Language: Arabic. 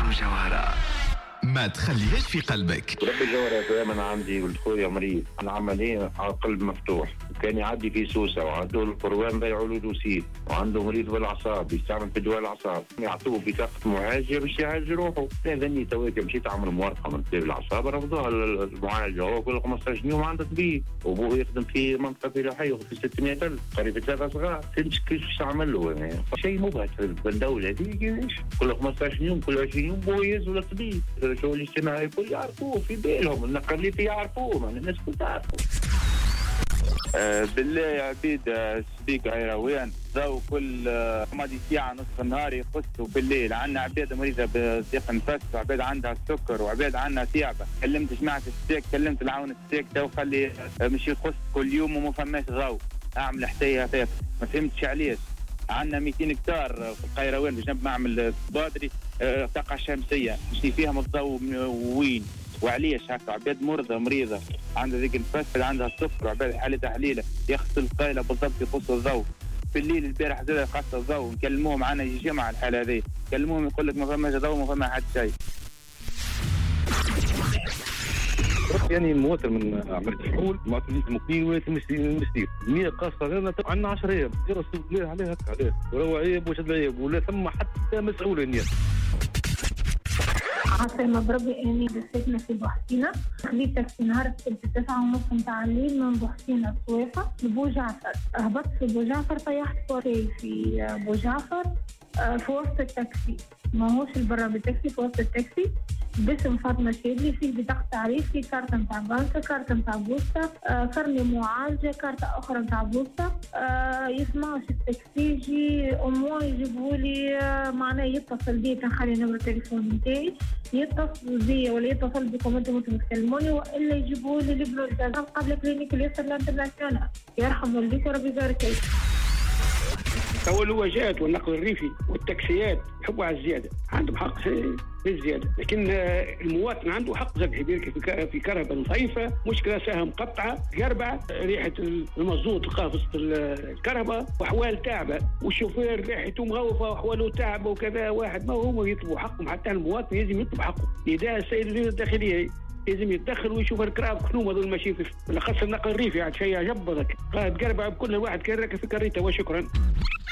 جوهرة ما تخليهاش في قلبك. ربي جوهرة دائما عندي ولد خويا مريض العملية على قلب مفتوح، كان يعدي في سوسة وعنده القروان ضيعوا له دوسيه، وعنده مريض بالاعصاب يستعمل في دواء الاعصاب، يعطوه بطاقة معالجة باش يعالج روحه. ثاني تويك مشيت اعمل موافقة من طبيب الاعصاب رفضوها المعالجة، هو كل 15 يوم عنده طبيب وابوه يخدم في منطقة فلاحية في 600,000 قريب 3 صغار، فهمتش كيفاش تعمل له يعني شيء مبهج في الدولة هذه. كل 15 يوم كل 20 يوم بوه يزول الطبيب. الشؤون الاجتماعي الكل يعرفوه في بالهم، النقلية يعرفوه، الناس كل تعرفوه. بالله يا عبيد سبيك عيروان ضو كل ماضي ساعة نصف النهار يقصوا في الليل. عندنا عباد مريضة بضيق نفس، وعباد عندها السكر، وعباد عندها ثعبة. كلمت جماعة الستيك، كلمت العون الستيك تو خلي مش يقص كل يوم وما فماش ضو. اعمل حتى هفاف ما فهمتش علاش. عندنا 200 هكتار في القيروان بجنب معمل بادري طاقة شمسية مش فيها الضوء وين وعليش هكا. عباد مريضة عندها ذيك النفس، عندها السكر، وعباد حالة تحليلة يغسل القايلة بالضبط يقص الضوء. في الليل البارح زاد قص الضوء، نكلموهم معنا يجي جمعة الحالة هذه، نكلموهم يقول لك ما فماش ضوء ما فما حد شيء. يعني مواطن من عملية الحول مواطن المقيم والمستير 100 قاصة لنا عندنا 10 أيام يرسل ليه عليه هكا عليه ولو عيب وشد عيب ولا ثم حتى مسؤول الناس. عاصمة بربي أني دسيتنا في بوحسينة، خليتك في نهار 9:30 متاع الليل من بوحسينة الصويفة لبوجعفر. هبطت في بوجعفر، طيحت في بوجعفر في وسط التاكسي، ما هوش البرا بالتاكسي، في وسط التاكسي باسم فاطمة شادلي، فيه بطاقة تعريف، فيه كارت نتاع بنكة، كارت نتاع بوسطة، كرني معالجة، كارت أخرى نتاع بوسطة. يسمعوش التاكسي يجي أمو يجيبولي معناه يتصل بي، تنخلي نمرة التليفون نتاعي، يتصل بي ولا يتصل بكم انتم تكلموني، والا يجيبولي لابنو الجزام قبل كلينيك اليسر الانترناسيونال. يرحم والديك وربي يبارك فيك. هو الوجهات والنقل الريفي والتاكسيات يحبوا على الزيادة، عندهم حق في الزيادة، لكن المواطن عنده حق زاد في كهرباء نظيفة، مشكلة ساهم مقطعة، قربة، ريحة المازوت تلقاه في وسط الكهرباء، وأحوال تعبة، والشوفير ريحته مغوفة وأحواله تعبة وكذا. واحد ما هو يطلبوا حقهم، حتى المواطن لازم يطلب حقه. نداء السيد الوزير الداخلية لازم يتدخل ويشوف الكراب خنوم هذول ماشيين في خاصة النقل الريفي، عاد شيء يجبرك. قاعد قربة بكل واحد كان راكب في كريته. وشكرا.